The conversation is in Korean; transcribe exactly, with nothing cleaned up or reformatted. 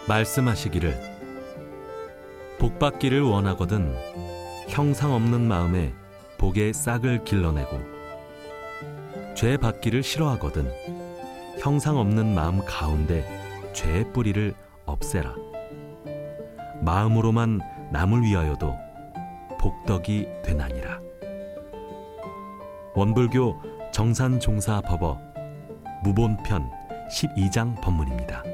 말씀하시기를 복받기를 원하거든 형상 없는 마음에 복의 싹을 길러내고 죄 받기를 싫어하거든 형상 없는 마음 가운데 죄의 뿌리를 없애라. 마음으로만 남을 위하여도 복덕이 되나니라. 원불교 정산종사법어 무본편 십이 장 법문입니다.